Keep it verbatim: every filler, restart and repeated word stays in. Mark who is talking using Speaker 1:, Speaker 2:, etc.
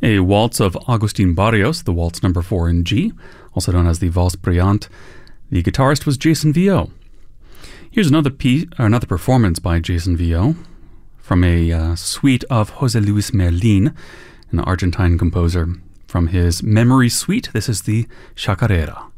Speaker 1: A waltz of Agustin Barrios, the waltz number four in G, also known as the Valse Brillante. The guitarist was Jason Vio. Here's another piece, another performance by Jason Vio from a uh, suite of José Luis Merlin, an Argentine composer. From his Memory Suite, this is the Chacarera.